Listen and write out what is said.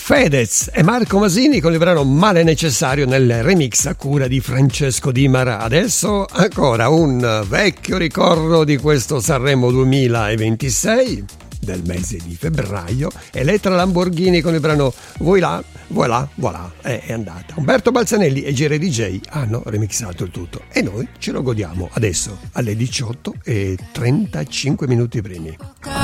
Fedez e Marco Masini con il brano Male Necessario nel remix a cura di Francesco Di Marà. Adesso ancora un vecchio ricordo di questo Sanremo 2026 del mese di febbraio. Elettra Lamborghini con il brano Voilà, voilà, voilà. È andata. Umberto Balzanelli e Gere DJ hanno remixato il tutto e noi ce lo godiamo adesso alle 18:35 primi.